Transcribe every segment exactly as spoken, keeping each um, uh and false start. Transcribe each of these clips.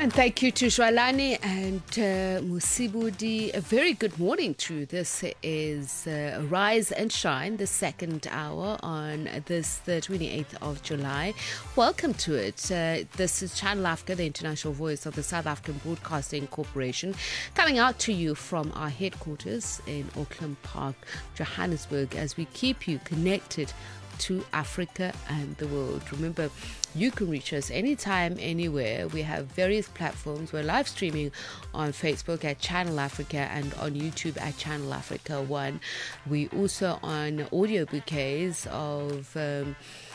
And thank you to Shwalani and uh, Musibudi. A very good morning to you. This is uh, Rise and Shine, the second hour on this, the twenty-eighth of July. Welcome to it. Uh, this is Channel Africa, the international voice of the South African Broadcasting Corporation, coming out to you from our headquarters in Auckland Park, Johannesburg, as we keep you connected to Africa and the world. Remember, you can reach us anytime, anywhere. We have various platforms. We're live streaming on Facebook at Channel Africa and on YouTube at Channel Africa One. We also on audio bouquets of um,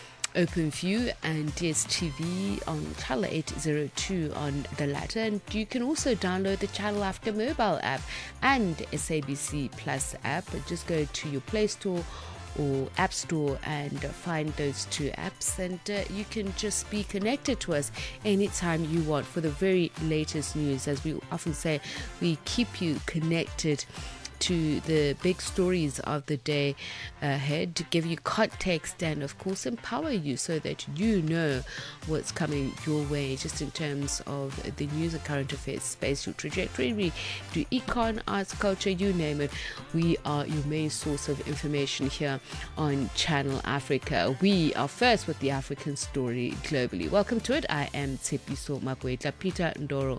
OpenView and D S T V on channel eight oh two on the latter. And you can also download the Channel Africa mobile app and S A B C Plus app. Just go to your Play Store or App Store and find those two apps, and uh, you can just be connected to us anytime you want for the very latest news. As we often say, we keep you connected to the big stories of the day ahead, to give you context and of course empower you so that you know what's coming your way, just in terms of the news and current affairs space, your trajectory. We do econ, arts, culture, you name it. We are your main source of information here on Channel Africa. We are first with the African story globally. Welcome to it. I am Tshepiso Makwetla. Peter Ndoro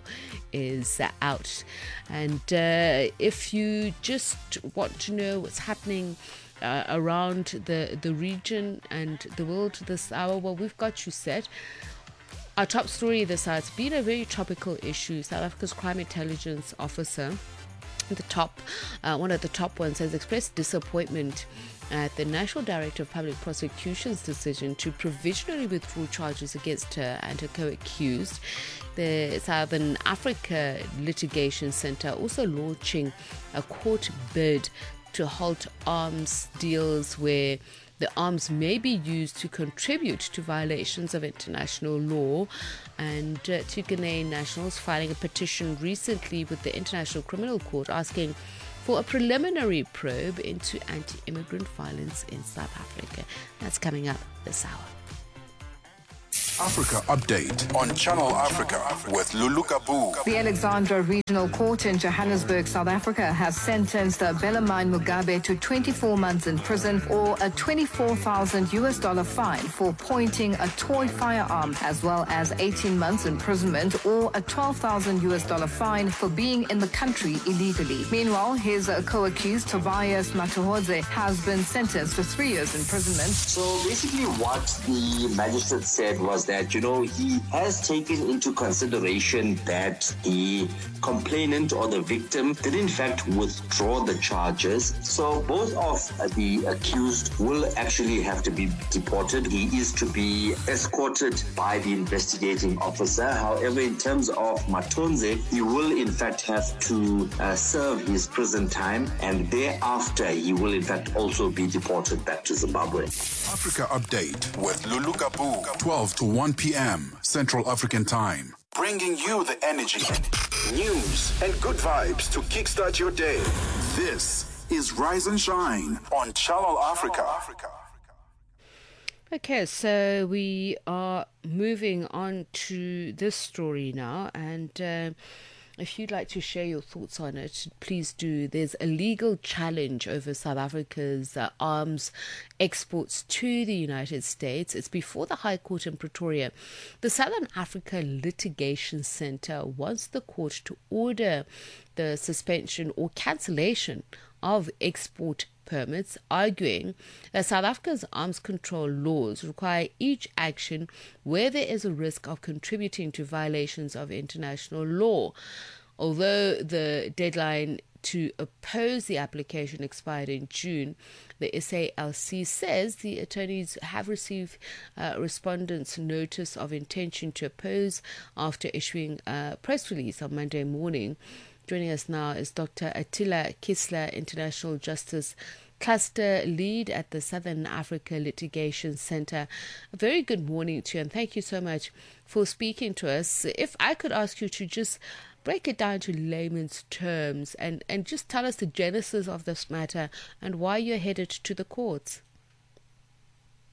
is out, and uh, if you just just want to know what's happening uh, around the, the region and the world this hour, well, we've got you set. Our top story this hour, it's been a very topical issue. South Africa's crime intelligence officer, the top, uh, one of the top ones, has expressed disappointment at the National Director of Public Prosecution's decision to provisionally withdraw charges against her and her co-accused. The Southern Africa Litigation Centre also launching a court bid to halt arms deals where the arms may be used to contribute to violations of international law. And uh, two Ghanaian nationals filing a petition recently with the International Criminal Court asking for a preliminary probe into anti-immigrant violence in South Africa. That's coming up this hour. Africa Update on Channel Africa with Lulu Kabu. The Alexandra Regional Court in Johannesburg, South Africa, has sentenced Bellarmine Mugabe to twenty-four months in prison or a twenty-four thousand U S dollar fine for pointing a toy firearm, as well as eighteen months imprisonment or a twelve thousand U S dollar fine for being in the country illegally. Meanwhile, his co-accused Tobias Matuhodze has been sentenced to three years imprisonment. So basically what the magistrate said was that, you know, he has taken into consideration that the complainant or the victim did in fact withdraw the charges. So both of the accused will actually have to be deported. He is to be escorted by the investigating officer. However, in terms of Matonze, he will in fact have to uh, serve his prison time, and thereafter he will in fact also be deported back to Zimbabwe. Africa Update with Lulu Kabu, twelve to one p.m. Central African Time. Bringing you the energy, news, and good vibes to kickstart your day. This is Rise and Shine on Channel Africa. Okay, so we are moving on to this story now, and uh, if you'd like to share your thoughts on it, please do. There's a legal challenge over South Africa's uh, arms exports to the United States. It's before the High Court in Pretoria. The Southern Africa Litigation Centre wants the court to order the suspension or cancellation of export permits, arguing that South Africa's arms control laws require each action where there is a risk of contributing to violations of international law. Although the deadline to oppose the application expired in June, the S A L C says the attorneys have received uh, respondents' notice of intention to oppose after issuing a press release on Monday morning. Joining us now is Doctor Attila Kisler, International Justice Cluster Lead at the Southern Africa Litigation Centre. A very good morning to you, and thank you so much for speaking to us. If I could ask you to just break it down to layman's terms and, and just tell us the genesis of this matter and why you're headed to the courts.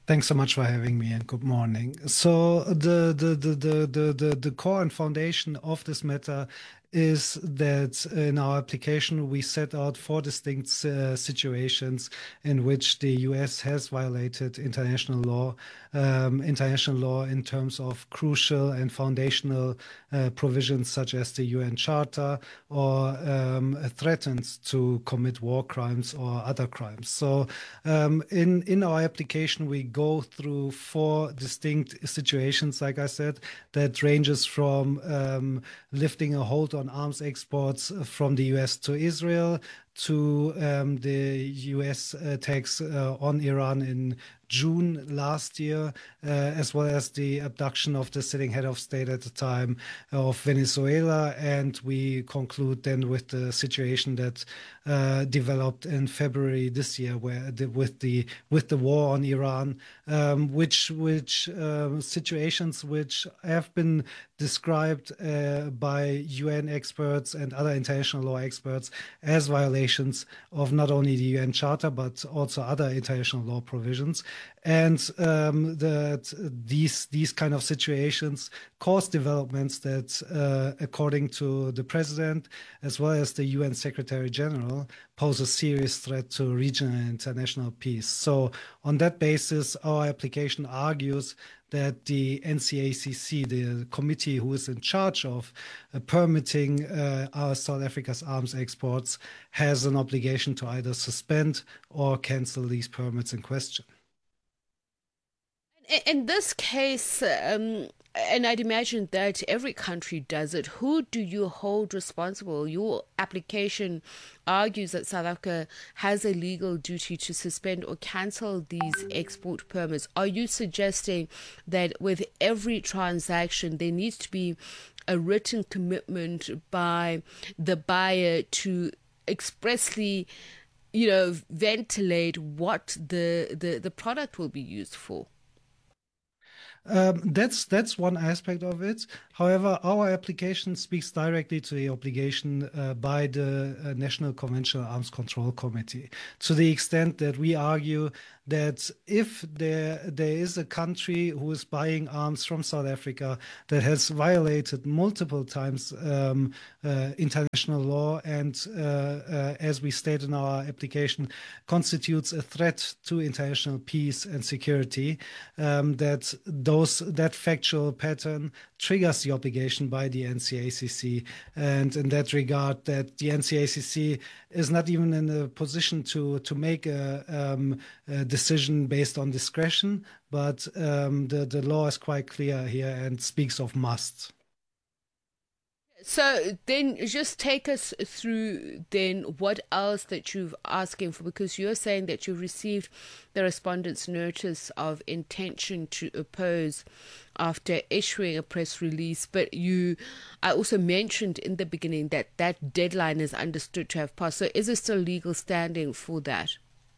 Thanks so much for having me, and good morning. So the the the the the the, the core and foundation of this matter is that in our application we set out four distinct uh, situations in which the U S has violated international law, um, international law in terms of crucial and foundational uh, provisions such as the U N Charter, or um, threatened to commit war crimes or other crimes. So um, in in our application we go through four distinct situations, like I said, that ranges from um, lifting a hold on on arms exports from the U S to Israel, to um, the U S attacks uh, on Iran in June last year, uh, as well as the abduction of the sitting head of state at the time of Venezuela. And we conclude then with the situation that uh, developed in February this year, where the, with the with the war on Iran, um, which which uh, situations which have been described uh, by U N experts and other international law experts as violations of not only the U N Charter but also other international law provisions. And um, that these these kind of situations cause developments that, uh, according to the president as well as the U N Secretary General, pose a serious threat to regional and international peace. So on that basis, our application argues that the N C A C C, the committee who is in charge of uh, permitting uh, our South Africa's arms exports, has an obligation to either suspend or cancel these permits in question. In this case, um, and I'd imagine that every country does it, who do you hold responsible? Your application argues that South Africa has a legal duty to suspend or cancel these export permits. Are you suggesting that with every transaction there needs to be a written commitment by the buyer to expressly, you know, ventilate what the, the, the product will be used for? Um, that's that's one aspect of it. However, our application speaks directly to the obligation uh, by the uh, National Conventional Arms Control Committee, to the extent that we argue that if there there is a country who is buying arms from South Africa that has violated multiple times um, uh, international law and, uh, uh, as we state in our application, constitutes a threat to international peace and security, um, that those that factual pattern triggers the obligation by the N C A C C. And in that regard, that the N C A C C is not even in a position to, to make a, um, a decision based on discretion, but um, the, the law is quite clear here and speaks of must. So then just take us through then what else that you've asking for, because you're saying that you've received the respondent's notice of intention to oppose after issuing a press release. But you, I also mentioned in the beginning that that deadline is understood to have passed. So is there still legal standing for that?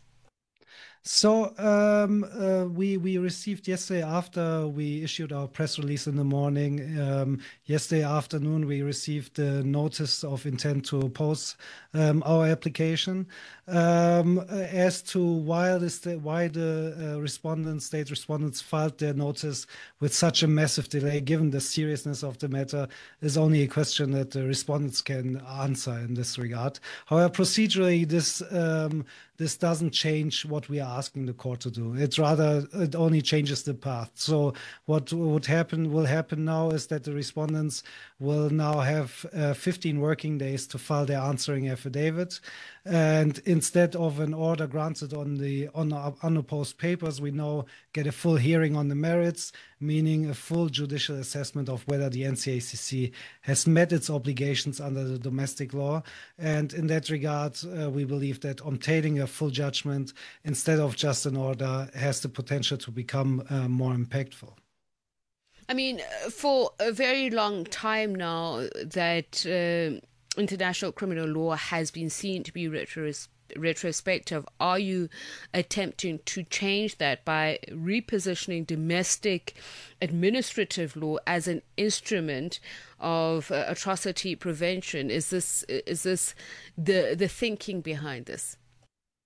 So um, uh, we we received yesterday after we issued our press release in the morning. Um, yesterday afternoon, we received the notice of intent to oppose um, our application. Um, as to why the why the uh, respondents, state respondents, filed their notice with such a massive delay, given the seriousness of the matter, is only a question that the respondents can answer in this regard. However, procedurally, this um, this doesn't change what we are asking the court to do. It rather, it only changes the path. So what would happen will happen now is that the respondents will now have uh, fifteen working days to file their answering affidavit. And instead of an order granted on the on unopposed papers, we now get a full hearing on the merits, meaning a full judicial assessment of whether the N C A C C has met its obligations under the domestic law. And in that regard, uh, we believe that obtaining a full judgment instead of just an order has the potential to become uh, more impactful. I mean, for a very long time now, that uh, international criminal law has been seen to be retros- retrospective. Are you attempting to change that by repositioning domestic administrative law as an instrument of uh, atrocity prevention? Is this is this the the thinking behind this?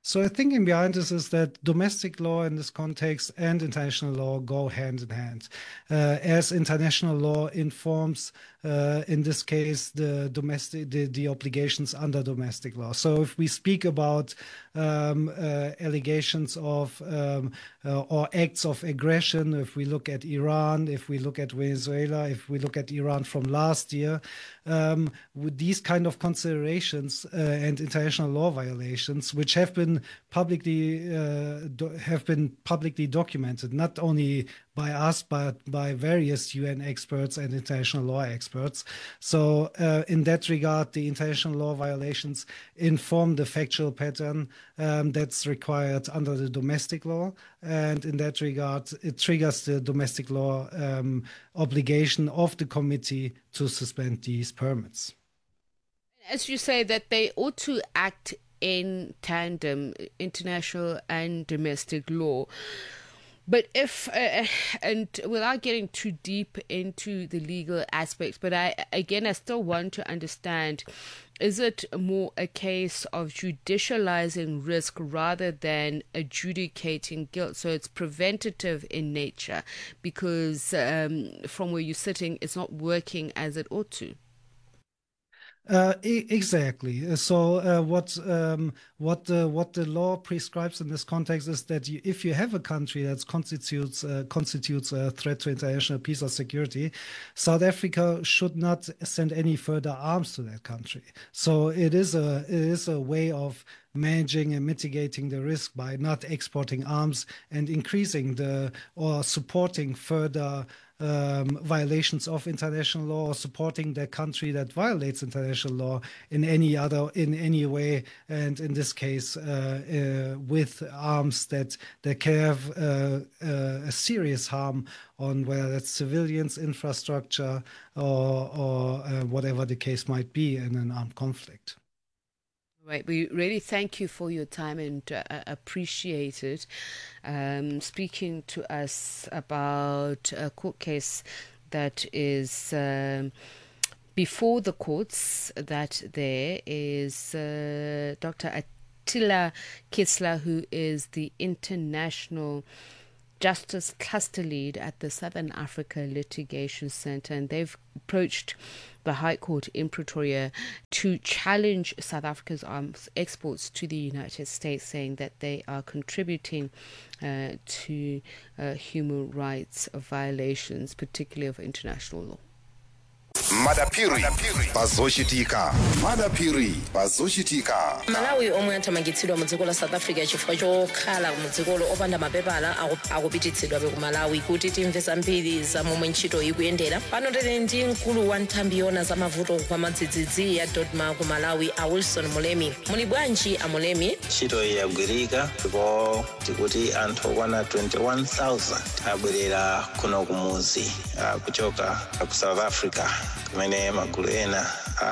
So thinking behind this is that domestic law in this context and international law go hand in hand, uh, as international law informs, uh, in this case, the domestic the, the obligations under domestic law. So if we speak about um, uh, allegations of um, uh, or acts of aggression, if we look at Iran, if we look at Venezuela, if we look at Iran from last year, um, with these kind of considerations uh, and international law violations, which have been publicly uh, do, have been publicly documented, not only by us but by various U N experts and international law experts. So uh, in that regard, the international law violations inform the factual pattern um, that's required under the domestic law, and in that regard, it triggers the domestic law um, obligation of the committee to suspend these permits. As you say, that they ought to act in tandem, international and domestic law. But if, uh, and without getting too deep into the legal aspects, but I, again, I still want to understand, is it more a case of judicializing risk rather than adjudicating guilt? So it's preventative in nature because um, from where you're sitting, it's not working as it ought to. Uh, e- exactly. So uh, what um, what the what the law prescribes in this context is that you, if you have a country that constitutes uh, constitutes a threat to international peace or security, South Africa should not send any further arms to that country. So it is a it is a way of managing and mitigating the risk by not exporting arms and increasing the or supporting further Um, violations of international law, or supporting the country that violates international law in any other in any way, and in this case uh, uh, with arms that that can have uh, uh, a serious harm on whether that's civilians, infrastructure, or, or uh, whatever the case might be in an armed conflict. Right, we really thank you for your time and uh, appreciate it. Um, speaking to us about a court case that is um, before the courts, that there is uh, Doctor Attila Kistler, who is the International Justice Cluster Lead at the Southern Africa Litigation Center, and they've approached the High Court in Pretoria to challenge South Africa's arms exports to the United States, saying that they are contributing uh, to uh, human rights violations, particularly of international law. Madapiri pazochitika Madapiri pazochitika Malawi omwe athamangitsidwa mu dziko la South Africa chifukwa chokhala mu dziko lo opanda mapepala akupititsidwa ku Malawi. Kuti timve zambiri za momwe ntchito ikuyendera, pano tili ndi mkulu wa nthambi yona za mavuto kwa madzidzidzi ya Dodma ku Malawi, a Wilson Mulemi. Muli bwanji a Mulemi? Ntchito yagwirika ndipo tikuti anthu okwana twenty-one thousand abwerera kuno kumuzi kuchoka ku South Africa, kumene magulu ena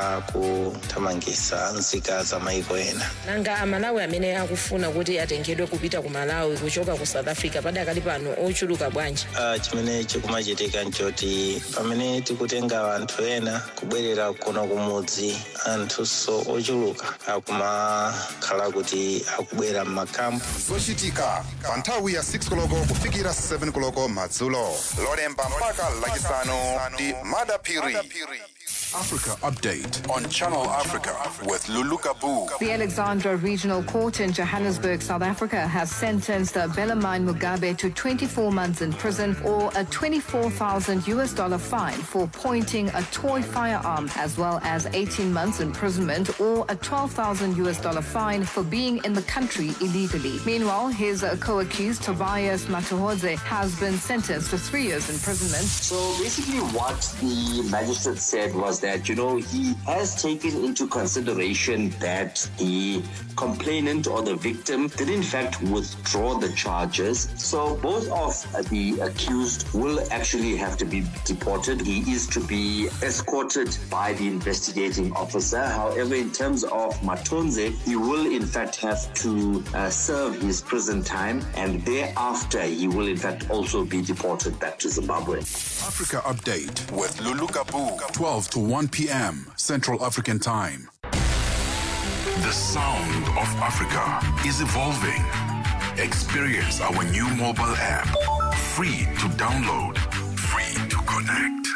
akuthamangitsa nzika za maiko ena. Nanga amalawi amene akufuna kuti atengedwe kupita ku Malawi kuchoka ku South Africa padakali pano ochuluka bwanji? Uh, chimene chikumachitika nchoti pamene tikutenga anthu ena kubwerera kuno kumudzi, anthuso ochuluka akumakhala kuti akubwera m'makampu. Zochitika pa nthawi ya six koloko kufikira seven koloko madzulo, lolemba mpaka lachisanu ndi Madapiri. Africa Update on Channel Africa with Lulu Kabu. The Alexandra Regional Court in Johannesburg, South Africa, has sentenced Bellarmine Mugabe to twenty-four months in prison or a twenty-four thousand U S dollar fine for pointing a toy firearm, as well as eighteen months imprisonment or a twelve thousand U S dollar fine for being in the country illegally. Meanwhile, his uh, co-accused Tobias Matuhodze has been sentenced to three years imprisonment. So basically what the magistrate said was that, you know, he has taken into consideration that the complainant or the victim did in fact withdraw the charges. So both of the accused will actually have to be deported. He is to be escorted by the investigating officer. However, in terms of Matonze, he will in fact have to uh, serve his prison time, and thereafter he will in fact also be deported back to Zimbabwe. Africa Update with Lulu Kabu, twelve to one p.m. Central African Time. The sound of Africa is evolving. Experience our new mobile app. Free to download, free to connect.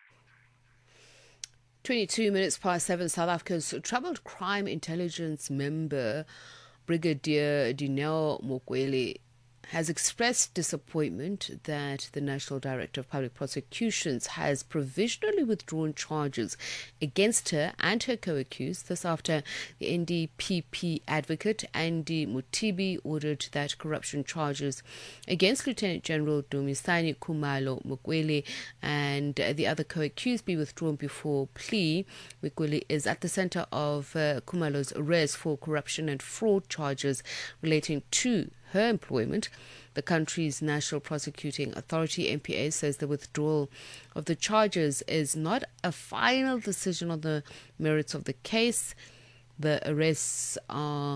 twenty-two minutes past seven, South Africa's troubled crime intelligence member, Brigadier Dineo Mukwele, has expressed disappointment that the National Director of Public Prosecutions has provisionally withdrawn charges against her and her co-accused. This after the N D P P advocate Andy Mutibi ordered that corruption charges against Lieutenant General Dumisani Khumalo Mukwele and the other co-accused be withdrawn before plea. Mukwele is at the center of uh, Khumalo's arrest for corruption and fraud charges relating to her employment. The country's National Prosecuting Authority, N P A, says the withdrawal of the charges is not a final decision on the merits of the case. The arrests are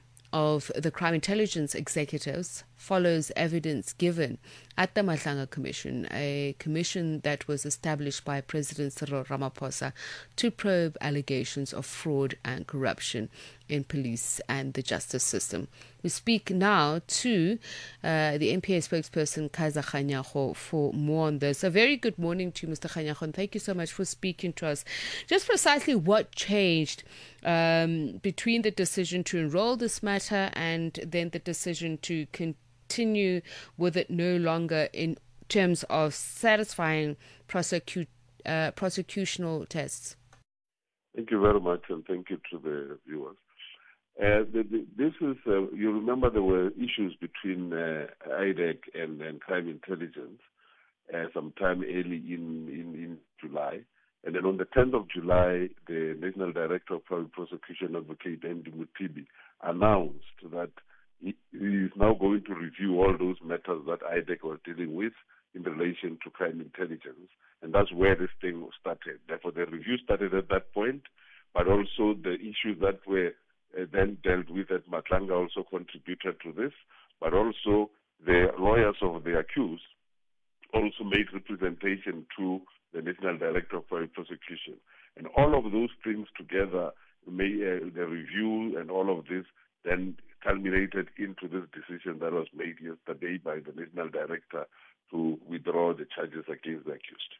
of the crime intelligence executives follows evidence given at the Matlanga Commission, a commission that was established by President Cyril Ramaphosa to probe allegations of fraud and corruption in police and the justice system. We speak now to uh, the N P A spokesperson, Kaiser Kganyago, for more on this. A very good morning to you, Mister Kganyago, and thank you so much for speaking to us. Just precisely what changed um, between the decision to enroll this matter and then the decision to continue with it no longer in terms of satisfying prosecute, uh, prosecutional tests? Thank you very much, and thank you to the viewers. Uh, the, the, this is, uh, you remember there were issues between uh, I D E C and, and crime intelligence uh, sometime early in, in, in July. And then on the tenth of July, the National Director of Public Prosecution, Advocate Andy Mutibi, announced that he, he is now going to review all those matters that I D E C was dealing with in relation to crime intelligence. And that's where this thing started. Therefore, the review started at that point, but also the issues that were Uh, then dealt with at Matlanga also contributed to this, but also the lawyers of the accused also made representation to the National Director of Public Prosecution. And all of those things together, may, uh, the review and all of this, then culminated into this decision that was made yesterday by the National Director to withdraw the charges against the accused.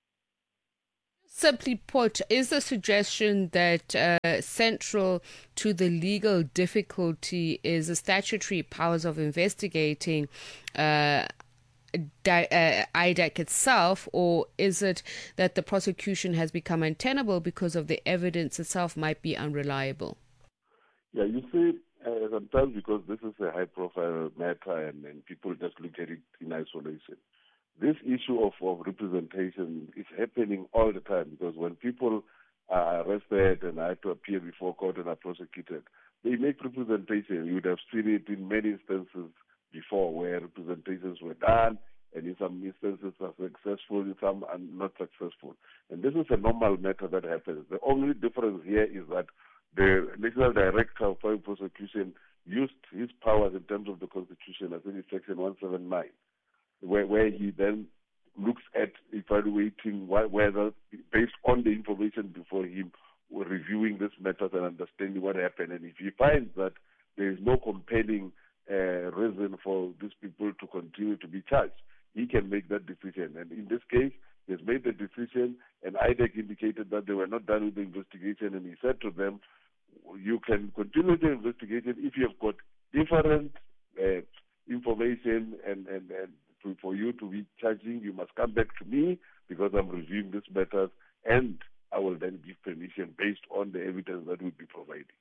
Simply put, is the suggestion that uh, central to the legal difficulty is the statutory powers of investigating uh, di- uh, I D E C itself, or is it that the prosecution has become untenable because of the evidence itself might be unreliable? Yeah, you see, uh, sometimes because this is a high-profile matter and, and people just look at it in isolation. This issue of, of representation is happening all the time, because when people are arrested and have to appear before court and are prosecuted, they make representation. You would have seen it in many instances before where representations were done, and in some instances are successful, in some are not successful. And this is a normal matter that happens. The only difference here is that the National Director of Public Prosecution used his powers in terms of the Constitution, I think it's Section one seventy-nine. Where, where he then looks at evaluating whether, based on the information before him, we're reviewing this matter and understanding what happened. And if he finds that there is no compelling uh, reason for these people to continue to be charged, he can make that decision. And in this case, he has made the decision, and I D E C indicated that they were not done with the investigation, and he said to them, you can continue the investigation if you have got different uh, information and, and, and To, for you to be charging, you must come back to me because I'm reviewing this matter, and I will then give permission based on the evidence that we'll be providing.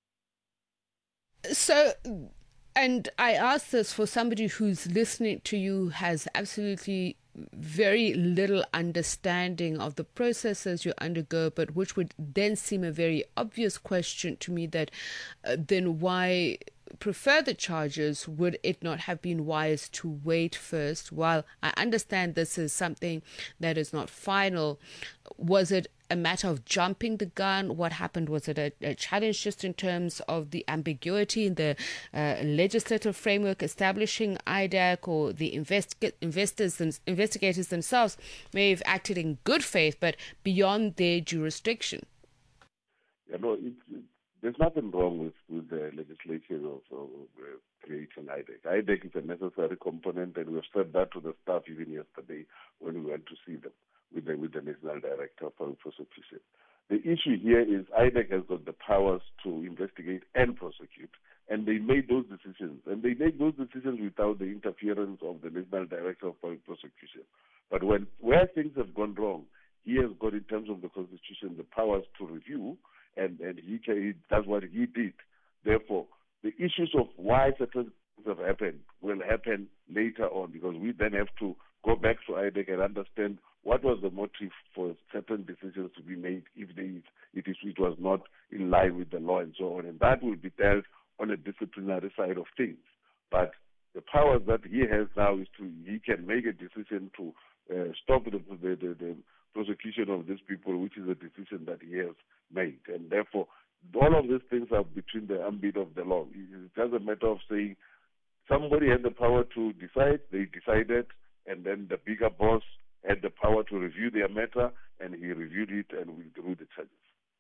So, and I ask this for somebody who's listening to you, has absolutely very little understanding of the processes you undergo, but which would then seem a very obvious question to me, that uh, then why prefer the charges? Would it not have been wise to wait first? While I understand this is something that is not final, was it a matter of jumping the gun? What happened? Was it a, a challenge just in terms of the ambiguity in the uh, legislative framework establishing I D E C, or the invest- investors and investigators themselves may have acted in good faith but beyond their jurisdiction? Yeah, no, it's, it's, there's nothing wrong with, with the legislation of, of uh, creating I D E C. I D E C is a necessary component, and we've said that to the staff even yesterday when we went to see them with the, with the National Director of Public Prosecution. The issue here is I D E C has got the powers to investigate and prosecute, and they made those decisions. And they made those decisions without the interference of the National Director of Public Prosecution. But when where things have gone wrong, he has got, in terms of the Constitution, the powers to review, and, and he can, that's what he did. Therefore, the issues of why certain things have happened will happen later on, because we then have to go back to I D E C and understand what was the motive for certain decisions to be made if they, it, is, it was not in line with the law and so on. And that will be dealt on a disciplinary side of things. But the powers that he has now is to, he can make a decision to uh, stop the, the, the, the prosecution of these people, which is a decision that he has made. And therefore, all of these things are between the ambit of the law. It's just a matter of saying somebody had the power to decide, they decided, and then the bigger boss had the power to review their matter, and he reviewed it and withdrew the charges.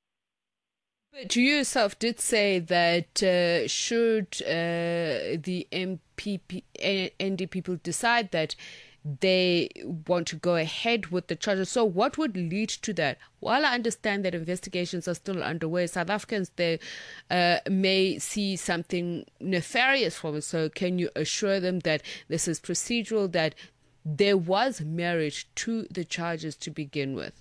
But you yourself did say that uh, should uh, the M P P, N D people decide that they want to go ahead with the charges, so what would lead to that? While I understand that investigations are still underway, South Africans they uh, may see something nefarious from it. So can you assure them that this is procedural, that there was merit to the charges to begin with?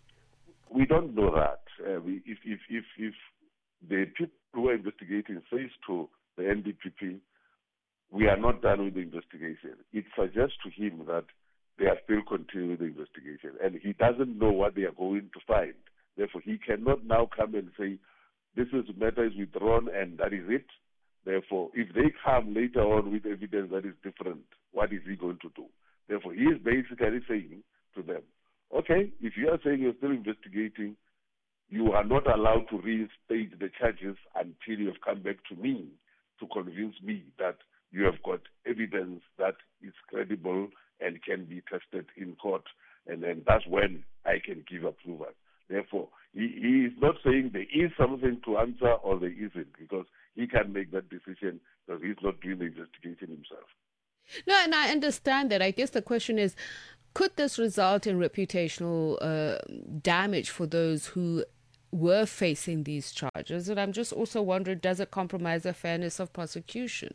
We don't know that. Uh, we, if, if, if, if the people who are investigating says to the N D P P, we are not done with the investigation, it suggests to him that they are still continuing the investigation, and he doesn't know what they are going to find. Therefore, he cannot now come and say, this is matter is withdrawn and that is it. Therefore, if they come later on with evidence that is different, what is he going to do? Therefore, he is basically saying to them, okay, if you are saying you're still investigating, you are not allowed to reinstate the charges until you have come back to me to convince me that you have got evidence that is credible and can be tested in court, and then that's when I can give approval. Therefore, he, he is not saying there is something to answer or there isn't, because he can make that decision because he's not doing the investigation himself. No, and I understand that. I guess the question is, could this result in reputational uh, damage for those who were facing these charges? And I'm just also wondering, does it compromise the fairness of prosecution?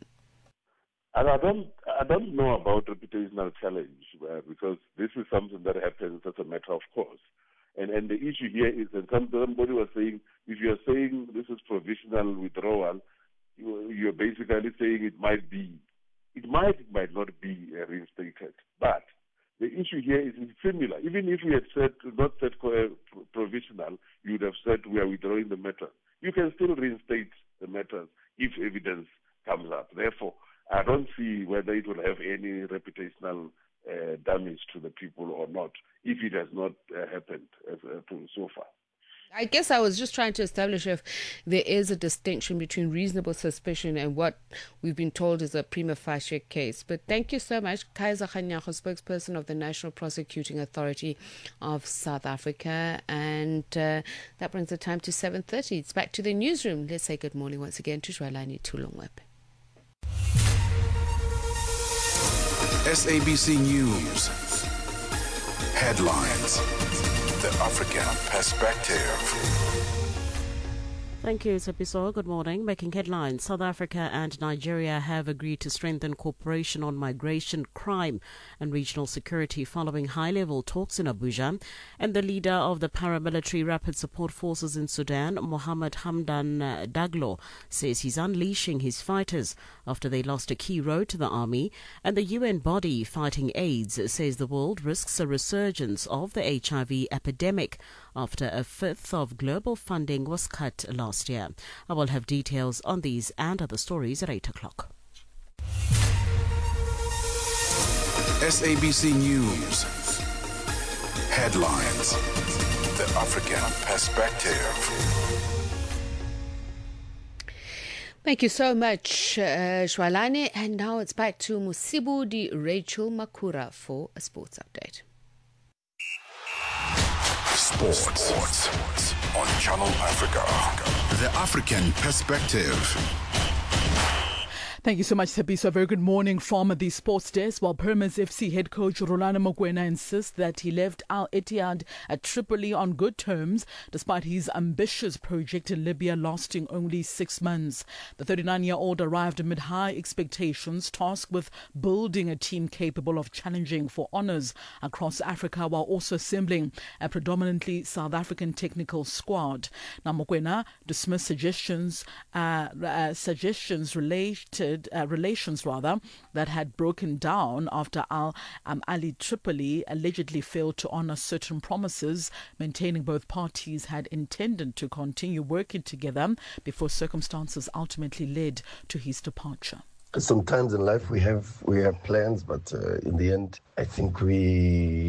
And I don't, I don't know about reputational challenge uh, because this is something that happens as a matter of course. And and the issue here is that somebody was saying, if you're saying this is provisional withdrawal, you, you're basically saying it might be, it might, it might not be uh, reinstated. But the issue here is similar. Even if we had said not said uh, provisional, you would have said we are withdrawing the matter. You can still reinstate the matters if evidence comes up. Therefore, I don't see whether it will have any reputational uh, damage to the people or not if it has not uh, happened as, uh, so far. I guess I was just trying to establish if there is a distinction between reasonable suspicion and what we've been told is a prima facie case. But thank you so much, Kaiser Kganyago, spokesperson of the National Prosecuting Authority of South Africa. And uh, that brings the time to seven thirty. It's back to the newsroom. Let's say good morning once again to Jwalani Tulongwepe. S A B C News. Headlines. The African Perspective. Thank you, Sepiso. Good morning. Making headlines. South Africa and Nigeria have agreed to strengthen cooperation on migration, crime and regional security following high-level talks in Abuja. And the leader of the paramilitary rapid support forces in Sudan, Mohammed Hamdan Daglo, says he's unleashing his fighters after they lost a key road to the army. And the U N body fighting AIDS says the world risks a resurgence of the H I V epidemic after a fifth of global funding was cut last year. I will have details on these and other stories at eight o'clock. S A B C News. Headlines. The African Perspective. Thank you so much, uh, Jwalani. And now it's back to Musibudi Rachel Makura for a sports update. Sports. Sports. on Channel Africa. The African Perspective. Thank you so much, Thabiso. A very good morning from the sports desk. While Pyramids F C head coach Rulana Mokwena insists that he left Al Ittihad at Tripoli on good terms, despite his ambitious project in Libya lasting only six months. The thirty-nine-year-old arrived amid high expectations, tasked with building a team capable of challenging for honours across Africa, while also assembling a predominantly South African technical squad. Now, Mokwena dismissed suggestions, uh, uh, suggestions related Uh, relations rather that had broken down after Al um, Ali Tripoli allegedly failed to honour certain promises, maintaining both parties had intended to continue working together before circumstances ultimately led to his departure. Sometimes in life we have we have plans, but uh, in the end, I think we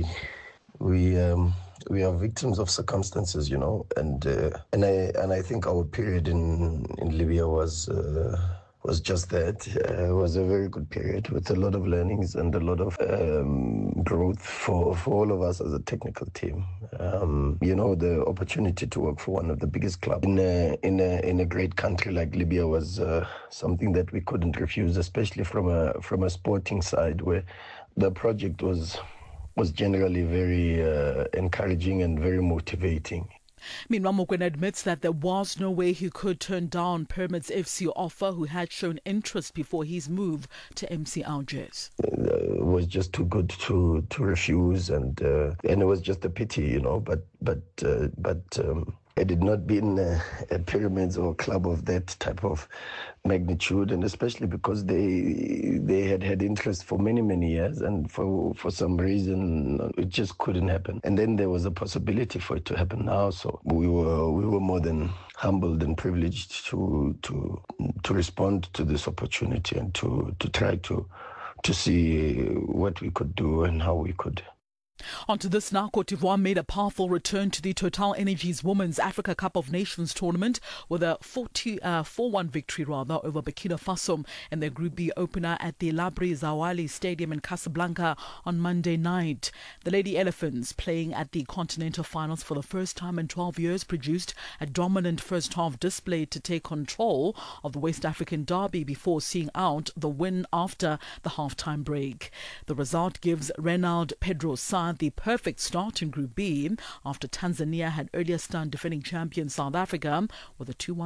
we um, we are victims of circumstances, you know, and uh, and I and I think our period in in Libya was. Uh, was just that. Uh, it was a very good period with a lot of learnings and a lot of um, growth for, for all of us as a technical team. Um, you know, the opportunity to work for one of the biggest clubs in a, in a, in a great country like Libya was uh, something that we couldn't refuse, especially from a, from a sporting side where the project was, was generally very uh, encouraging and very motivating. Meanwhile, Mokwena admits that there was no way he could turn down Pyramids F C offer, who had shown interest before his move to M C Algiers. It was just too good to to refuse, and uh, and it was just a pity, you know. But but uh, but um, it did not been a, a Pyramids or a club of that type of magnitude, and especially because they they had had interest for many many years, and for for some reason it just couldn't happen. And then there was a possibility for it to happen now, so we were we were more than humbled and privileged to to to respond to this opportunity and to to try to to see what we could do and how we could. Onto this now, Cote d'Ivoire made a powerful return to the Total Energies Women's Africa Cup of Nations tournament with a four one victory rather over Burkina Faso in their Group B opener at the Labri Zawali Stadium in Casablanca on Monday night. The Lady Elephants, playing at the Continental Finals for the first time in twelve years, produced a dominant first half display to take control of the West African derby before seeing out the win after the half-time break. The result gives Reynald Pedro Sa the perfect start in Group B after Tanzania had earlier stunned defending champion South Africa with a two one